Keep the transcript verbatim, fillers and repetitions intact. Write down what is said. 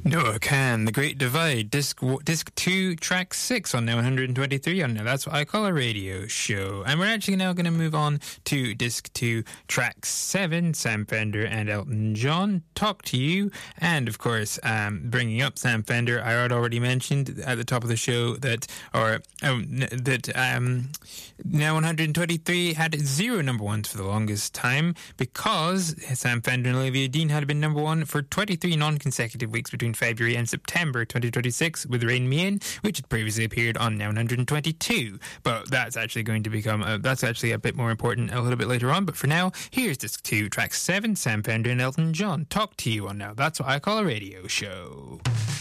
Noah Kahan, The Great Divide, Disc Disc two, Track six on Now one twenty-three on Now That's What I Call a Radio Show. And we're actually now going to move on to Disc two, Track seven, Sam Fender and Elton John, Talk to You. And, of course, um, bringing up Sam Fender, I had already mentioned at the top of the show that, or um, that um, Now one twenty-three had zero number ones for the longest time because Sam Fender and Olivia Dean had been number one for twenty-three non-consecutive weeks between February and September twenty twenty-six with Rain Me In, which had previously appeared on Now one twenty-two. But that's actually going to become, a, that's actually a bit more important a little bit later on. But for now, here's Disc two, Track seven, Sam Fender and Elton John, Talk to You on Now That's What I Call a Radio Show.